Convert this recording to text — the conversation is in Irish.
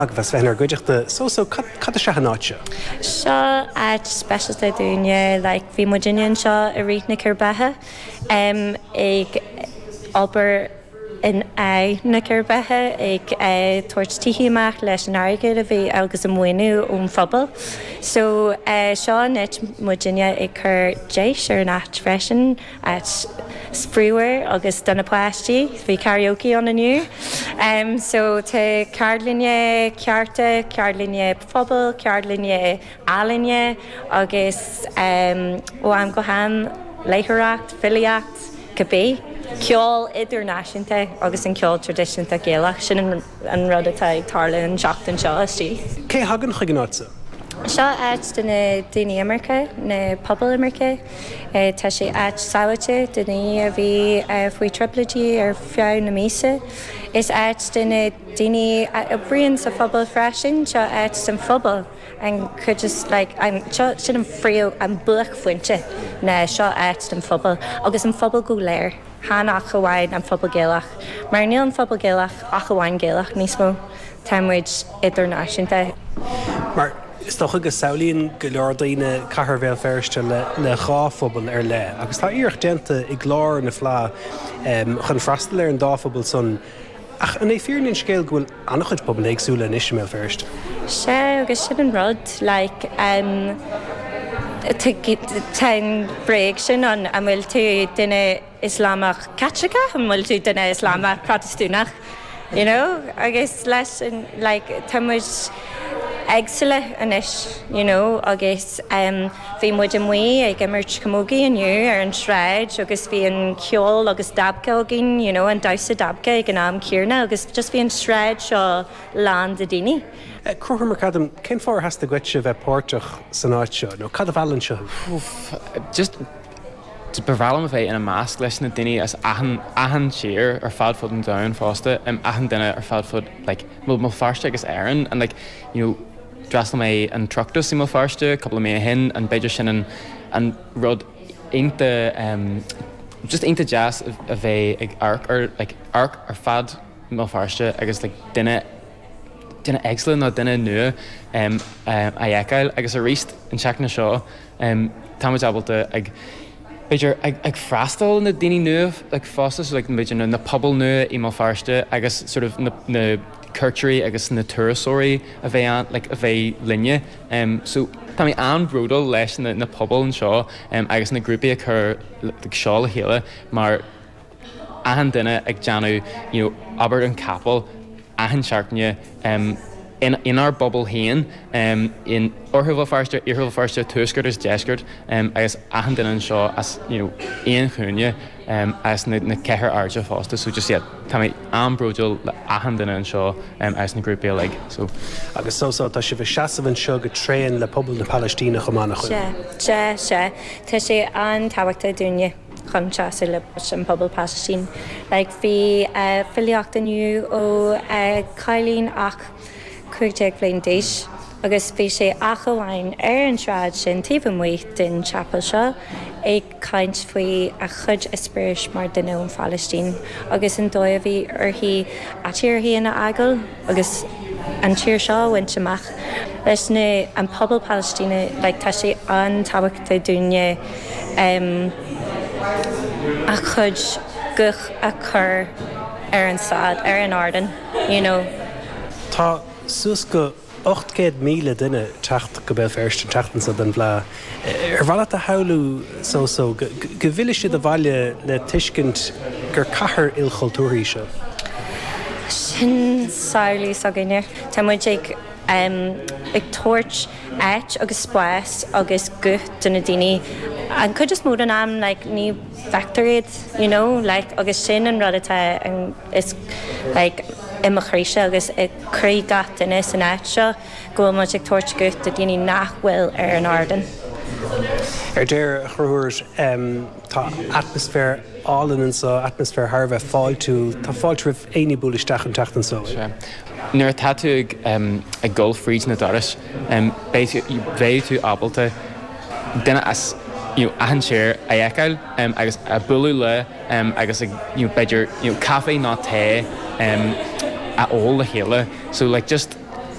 Agus bheith ar goideach de so cad a seanáte. Seo at specialta dúine like bhí muidinean seo a rí na Cirbethe ag obair in na Cirbethe ag tuairt tithiach leis an airgid a bhí agus an muoinú ón phobal. So seo net muidine ag chur déis ar an at freisin at sprúir agus donna pláistí bhí karaoke an aniu. So te cardlinne cearta, cardlinne phobal, cardlinne alinne agus am go ham leithreacht, filiacht, cabé. Ceol idirnáisiúnta agus an ceol tradiisiúnta géalach sin an rud atá ag tarla an seachtain seo istí. Cé hagan chuig an ása? Seo áit duna daoine Amirce, na pobl Amirce, tá sé áit sábhaite duna a bhí faoi triplatí ar feadh na mísa. Is áit duna daoine a bhríonn sa phobal freisin, seo áit san phobal. And could just like I'm sin an frío an buach fuinte na seo áit an phobal agus an phobal go léir. Hána ach gohhaid an phobal géalach. Mar níl an phobal géalach ach gohhain géalach níos mó táimid idirnáisiúnta. Mar is doch agus saolíonn go leor daoine caithear bhéal feirste le ghá-phobal ar le. Agus tá íoch déanta i glár na phleá chun freastal ar an dá-phobal son. Ach an é fearnaíonn scéal go bhfuil annach chuid pobal éagsúla in isisiméil feirste. Sé agus sin an rud like ten break sin an bhfuil tú duine Islamach Catholica an bhfuil tú duine Islamach Protestúnach, you know, agus leis like támuid agsúla anis, you know, agus bhí muid an mhaí ag imirt cammógaí aniu ar an shráid agus bhí an ceol agus dabca agin, you know, an dausa dabca ag an am cíorna agus just bhí an shráid seo lán de daoine. Cruthar mar cadam, cén fáir has de goite bheith páirteach san áit seo, nó cad a bheallann seo? Just bevalm bheith in a másc leis na daoine as ahan siar ar fad fud an dain fásta ahan duine ar fad fud like mó farste agus éan and like, you know, drastal mé an tructus sí mó farste, couple of mé hin an beidir sin an rud inte just inte jazz a bheith ag arc ar fad mó farste agus like duine excellent nó duine nua a dhéacail agus a ríist an seachna seo táid abalta ag beidir ag freastal na daoine nua ag fásta so like beidir na pobl nua í má farste agus sort of na cultúirí agus na turasóirí a bheith like a bheith linne so tá mí an brúdal leis na pobl an seo agus na grúpaí a chur seo le chéile mar ahan duine ag deanú, you know, aber an capel ahan seachne in our bubble héin in orthúil farste tuascart is deiscart agus ahan duine an seo as, you know, éon chúne as na cethir airde fásta so just yet tá mé an brúdal le ahan duine an seo as na grúpaí le so agus tá si bheith seasamhann seo go tréan le pobl na Palestína chománach chuin. Sé tá sé an tábhachtta dúine chun teasa le an pobl Palestín. Like bhí filiacht aniu ó cailín ach 50 bliain déis agus bhí sé achomhain ar an shráid sin taobh muoit den chapel seo ag caint faoi a chud ispiris mar duine ón Palestín agus an dóibh bhí orthaí a tíorthaí ina agal agus an tíor seo bhaint amach leis na an pobl Palestína like tá sé an tábhachtta dúine a chud guch a chur ar an sad ar an ardan, you know. Tá sus go 800 míle duine techt go beh feirste teachtan sa den bhlá. Bhela a haú go bhuiile siad a bhaile le tuiscint gur cathair ilchultúirí seo. Sin saolaí sa gine. Tá muid ag tuairt éit agus spáis agus go duna daoine an chud is mór an am like ní vectorid, you know, like agus sin an rud atá is like imachríise agus crí gat duine san éit seo go muid ag tuairt go a daoine nachhfuil ar an ardan. Ar déir chruthúir tá atmosfér álann sa atmosfér Harbh fáiltú tá fáilte rih aoní búlisteach an teachtan so. Nuair tá tú ag golfríd na doras bhéh tú ábalta duine as ahan séir a dhéacail agus a buú le agus beidir café ná té a ó le chéile so like just